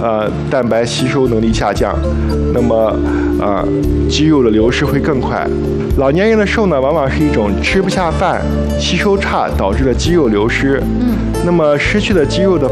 蛋白吸收能力下降，那么肌肉的流失会更快。老年人的瘦呢，往往是一种吃不下饭、吸收差导致的肌肉流失。那么失去的肌肉的